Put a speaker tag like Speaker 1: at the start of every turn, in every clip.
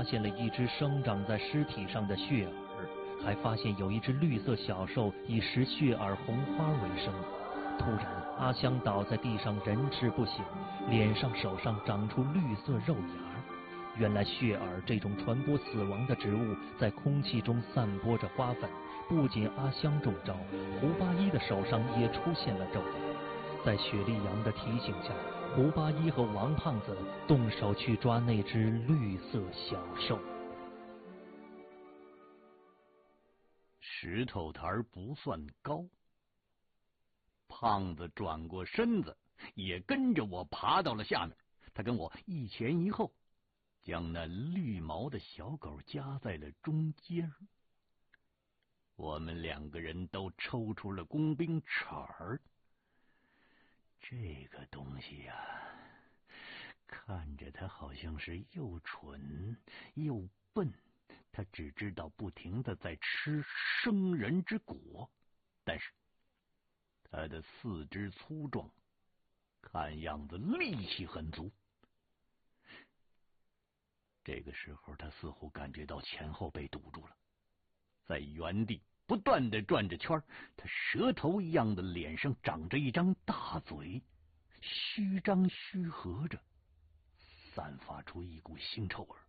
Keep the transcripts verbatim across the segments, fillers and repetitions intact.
Speaker 1: 发现了一只生长在尸体上的血耳，还发现有一只绿色小兽以食血耳红花为生。突然，阿香倒在地上，人事不省，脸上、手上长出绿色肉芽。原来血耳这种传播死亡的植物，在空气中散播着花粉。不仅阿香中招，胡八一的手上也出现了皱纹。在雪莉杨的提醒下，胡八一和王胖子动手去抓那只绿色小兽。
Speaker 2: 石头台不算高，胖子转过身子，也跟着我爬到了下面。他跟我一前一后，将那绿毛的小狗夹在了中间。我们两个人都抽出了工兵铲儿。这个东西呀、啊，看着它好像是又蠢又笨，它只知道不停的在吃生人之果，但是它的四肢粗壮，看样子力气很足。这个时候，他似乎感觉到前后被堵住了，在原地不断的转着圈，他蛇头一样的脸上长着一张大嘴，虚张虚合着，散发出一股腥臭味。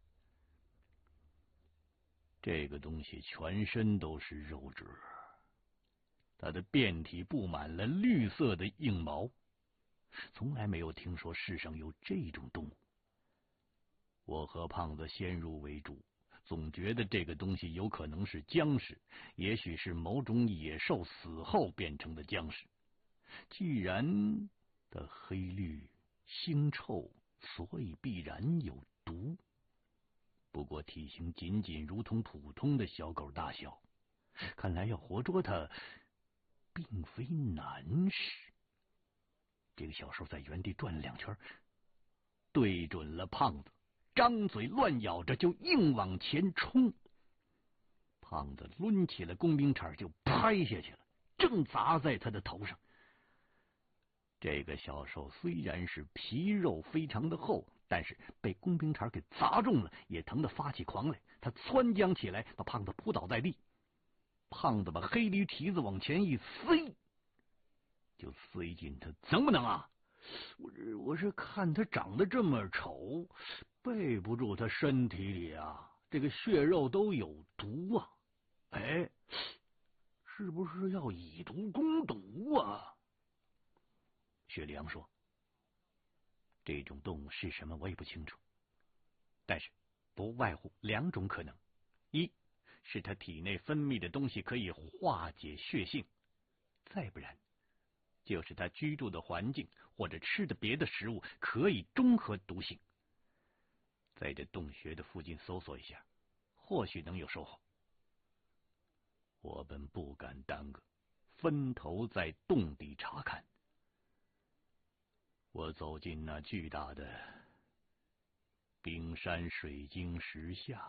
Speaker 2: 这个东西全身都是肉质，它的遍体布满了绿色的硬毛，从来没有听说世上有这种动物。我和胖子先入为主，总觉得这个东西有可能是僵尸，也许是某种野兽死后变成的僵尸。既然的黑绿腥臭，所以必然有毒。不过体型仅仅如同普通的小狗大小，看来要活捉它并非难事。这个小兽在原地转了两圈，对准了胖子，张嘴乱咬着就硬往前冲。胖子抡起了工兵铲就拍下去了，正砸在他的头上。这个小兽虽然是皮肉非常的厚，但是被工兵铲给砸中了，也疼得发起狂来。他蹿将起来，把胖子扑倒在地。胖子把黑驴蹄子往前一塞，就塞进他能不能啊？我是我是看他长得这么丑，背不住他身体里啊这个血肉都有毒啊！哎，是不是要以毒攻毒啊？雪莉杨说：“这种动物是什么我也不清楚，但是不外乎两种可能：一是它体内分泌的东西可以化解血性，再不然就是它居住的环境或者吃的别的食物可以中和毒性。在这洞穴的附近搜索一下，或许能有收获。”我们不敢耽搁，分头在洞底查看。我走进那巨大的冰山水晶石下，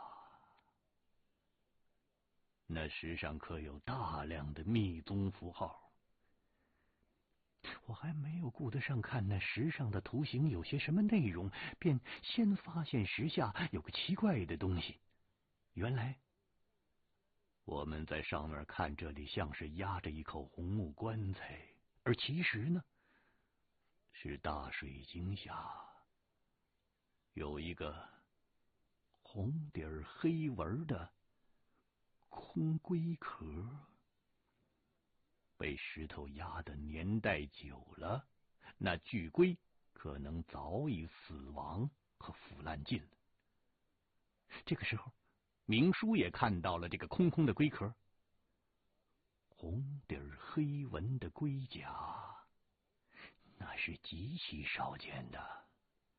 Speaker 2: 那石上刻有大量的密宗符号。我还没有顾得上看那石上的图形有些什么内容，便先发现石下有个奇怪的东西。原来我们在上面看，这里像是压着一口红木棺材，而其实呢，是大水晶下有一个红底儿黑纹的空龟壳，被石头压的年代久了，那巨龟可能早已死亡和腐烂尽了。这个时候明叔也看到了这个空空的龟壳，红底儿黑纹的龟甲，那是极其少见的。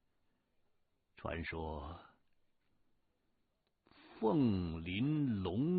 Speaker 2: 传说凤鳞龙